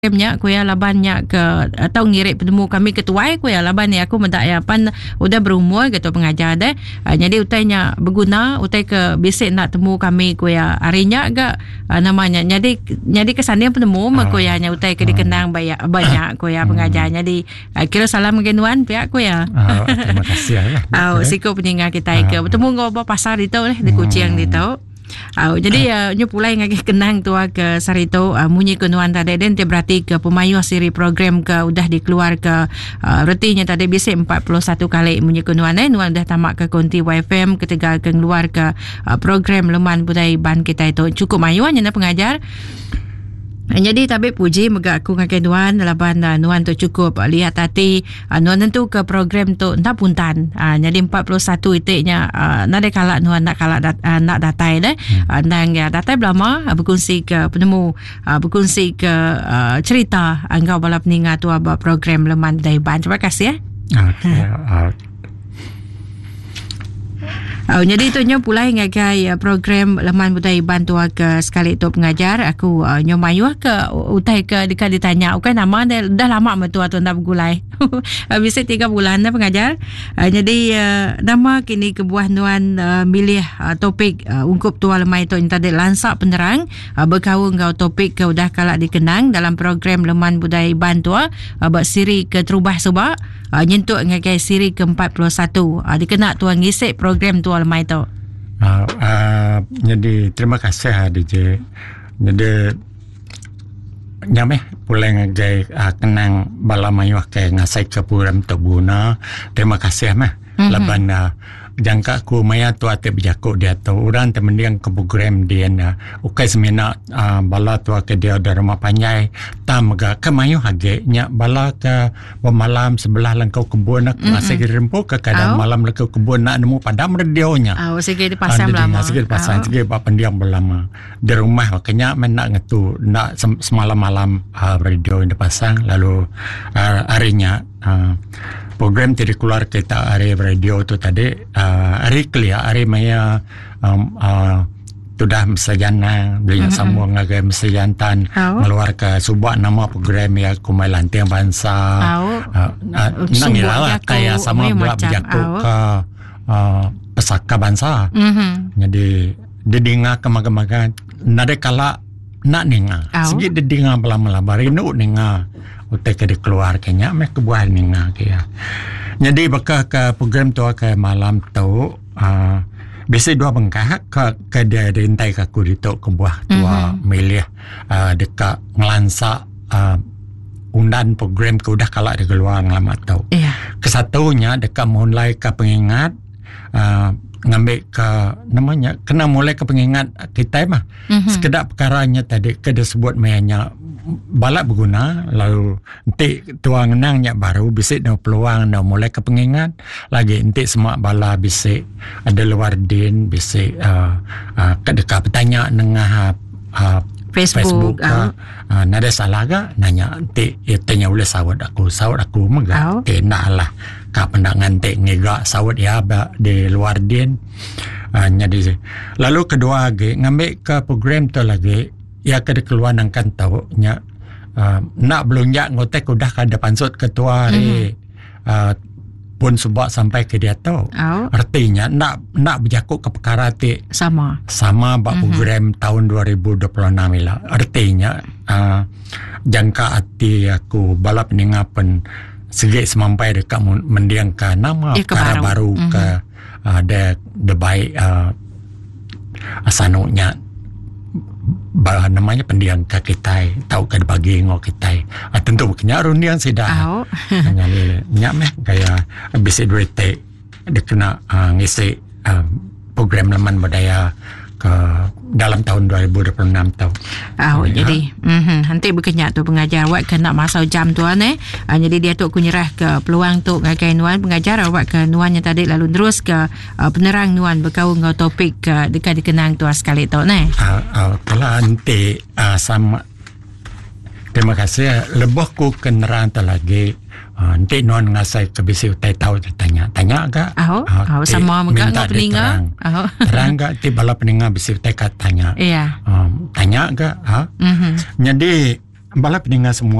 Nya kuya labannya ke atau ngirik penemu kami ketuai kuya laban ni aku mendak ya pan udah berumur gitu pengajar deh. Jadi utainya berguna utai ke bisik nak temu kami kuya harinya agak namanya. Jadi kesannya penemu kuyanya utai ke dikenang banyak kuya pengajar. Jadi kira salam kenuan pihak kuya. Terima kasih ya. Siko peninggal kita ke bertemu ngobrol pasar itu di Kuching itu. Jadi nyo pulai ngagi kenang tua ke sarito munyi kenuan tadi dan dia berarti ke pemayu siri program ke udah dikeluar ke retinya tadi bisa 41 kali munyi kenuan nuan dah tamak ke konti YFM ketika keluar ke program leman budaya ban kita itu cukup mayuan yang pengajar. Jadi tapi puji mega aku ngakai nuan laban nuan tu cukup lihat hati nuan tentu ke program tu entah puntan jadi 41 itiknya nade kalak nuan nak kalak nak datai deh nang ya datai belama berkongsi ke penemu berkongsi ke cerita engkau balap ninga tu aba program leman daiban. Terima kasih ya. Jadi itu nyo pulai ngagai program leman budaya bantu ke sekali tu pengajar aku nyo mayu ke utai ke dekat ditanya ukai nama dah lama metua tu ndak bergulai bisa 3 bulan dah pengajar. Jadi nama kini kebuah nuan milih topik ungkup tua lemai tu tadi lansak penerang berkau ngau topik ke udah kalak dikenang dalam program leman budaya bantu bersiri ke terubah sebab nyentuk ngagai siri ke-41 dikena tuan ngisi program tu lemai tu. Jadi terima kasih DJ. Jadi nyameh pulai ngagai kenang balamayu ke ngasai ke program tu guna. Terima kasih mah. Laban jangka ku maya tu ate berjaku dia tu orang temendiang ke program dia na ukai semena bala tu ke dia ada rumah panjai tamaga ke mayu hage nya bala ke malam sebelah langkau kebun nak masih rempo ke kadang malam langkau kebun nak nemu padam radio nya segi di pasang lama segi pasang segi apa pendiam berlama di rumah makanya men nak ngetu nak semalam malam radio di pasang lalu harinya program tadi keluar kita hari radio tu tadi hari clear hari maya sudah mesajana beliau sambung ngagai mesajantan meluar ke sebuah nama program ya kumai lantiang bangsa nangilah kayak sama pula berjaku ke pesaka bangsa jadi didinga kemaga-maga nade kala nak ninga segi didinga belama bari nu ninga utai ke dikeluar kenya mek kebuah ninga kaya. Jadi baka ke program tu ke malam tu biasa dua bengkah ke dia rintai ke aku ditok kebuah tua milih dekat ngelansak undan program ke udah kalak dia keluar ngelamat tu. Kesatunya dekat mulai ke pengingat ngambil ke namanya kena mulai ke pengingat kita mah sekedar perkaranya tadi ke disebut mayanya balak berguna lalu nanti tuang nangnya baru bisik no peluang no mulai ke pengingat lagi nanti semua bala bisik ada luar din bisik ke dekat bertanya nengah Facebook nada salah ga nanya nanti tanya oleh sawat aku megah kena lah ka pendangan te ngega sawat ya di luar din jadi lalu kedua lagi ngambil ke program tu lagi ya ke keluar nangkan tahu nya nak belunjak ngotek udah kada pansut ketua hari pun sebab sampai ke dia tu artinya nak berjakuk ke perkara ti sama bak program tahun 2026 ila artinya jangka hati aku balap ningapan segi semampai dekat mendiang ke nama perkara baru ke de baik asanunya namanya pendiang ke kita tahu ke bagi ngok kita tentu kenya rundiang sidah nyak meh gaya bisa duit dia kena ngisi program leman budaya ke dalam tahun 2026 tahu. Jadi nanti berkenyak tu pengajar awak kena masa jam tu jadi dia tu kunyerah ke peluang tu ngagai nuan pengajar awak ke nuan yang tadi lalu terus ke penerang nuan berkau ngau topik ke dekat dikenang tu sekali tu kalau nanti sama terima kasih lebih ku kenerang tu lagi nanti non ngasai ke bisi utai tahu tanya agak sama muka ngau peninga terang agak ti bala peninga bisi utai kat tanya tanya agak jadi Bala pendengar semua